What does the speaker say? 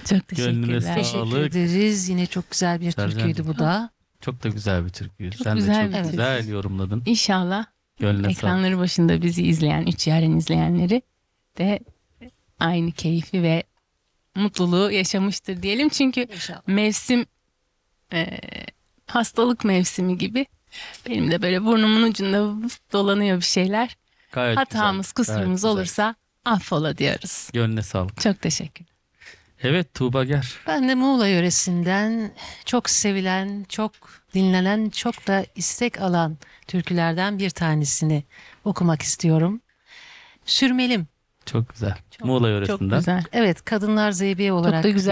Çok Gönlüne teşekkürler. sağlık. Teşekkür ederiz. Yine çok güzel bir Sercan'cığım. türküydü bu da. Çok da güzel bir türkü. Çok Sen güzel de bir çok türkü. güzel yorumladın. İnşallah Gönlüne sağlık. ekranları başında bizi izleyen, Üç Yaren izleyenleri de aynı keyfi ve mutluluğu yaşamıştır diyelim. Çünkü İnşallah. mevsim hastalık mevsimi gibi benim de böyle burnumun ucunda dolanıyor bir şeyler. Gayet Hatamız, güzel. Gayet kusurumuz güzel. olursa affola diyoruz. Gönlüne sağlık. Çok teşekkür. Evet Tuğba Ger. Ben de Muğla yöresinden çok sevilen, çok dinlenen, çok da istek alan türkülerden bir tanesini okumak istiyorum. Sürmelim. Çok güzel. Çok- Muğla Çok yöresinden. güzel. Evet, Kadınlar Zeybeği olarak Çok da güzel.